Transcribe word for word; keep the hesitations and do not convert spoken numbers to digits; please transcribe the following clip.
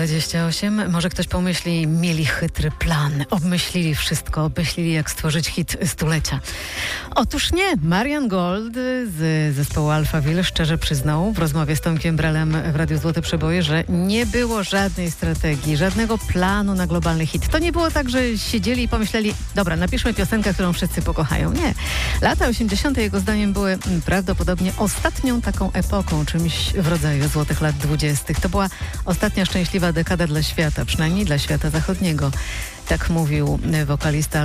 dwadzieścia osiem. Może ktoś pomyśli, mieli chytry plan, obmyślili wszystko, obmyślili jak stworzyć hit stulecia. Otóż nie. Marian Gold z zespołu Alphaville szczerze przyznał w rozmowie z Tomkiem Brelem w Radiu Złote Przeboje, że nie było żadnej strategii, żadnego planu na globalny hit. To nie było tak, że siedzieli i pomyśleli, dobra, napiszmy piosenkę, którą wszyscy pokochają. Nie. Lata osiemdziesiąte jego zdaniem były prawdopodobnie ostatnią taką epoką, czymś w rodzaju złotych lat dwudziestych. To była ostatnia szczęśliwa dekada dla świata, przynajmniej dla świata zachodniego. Tak mówił wokalista